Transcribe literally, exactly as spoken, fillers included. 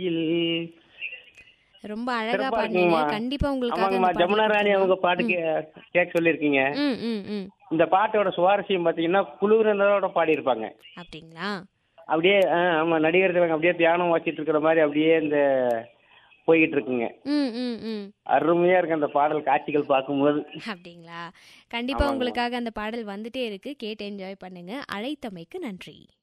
இல் ரொம்ப அழகா சிறப்பா பாடுனீங்க. இருக்குங்கம்மா. கண்டிப்பா உங்களுக்காக ஆமாங்கம்மா, அந்த பாடல் ஜமுனா ராணி கொடுத்துடலாம். அவங்க பாட்டு ம் கே- கேட்க சொல்லியிருக்கீங்க. ம் ம் ம் இந்த பாட்டோட சுவாரஸ்யம் பார்த்தீங்கன்னா குளிர்னதோட பாடியிருப்பாங்க. அப்படிங்களா? அப்படியே ஆ, ஆமா, நடிகர் திலகம் அப்படியே பியானோ வாசிட்டு இருக்கிற மாதிரி அப்படியே இந்த போய்கிட்டு இருக்குங்க. ம் ம் ம் அருமையா இருக்கு அந்த பாடல் காட்சிகள் பார்க்கும்போது. அப்படிங்களா? கண்டிப்பா ஆமாங்கம்மா. உங்களுக்காக அந்த பாடல் வந்துட்டே இருக்கு. கேட்டு என்ஜாய் பண்ணுங்க. அழைத்தமைக்கு நன்றி.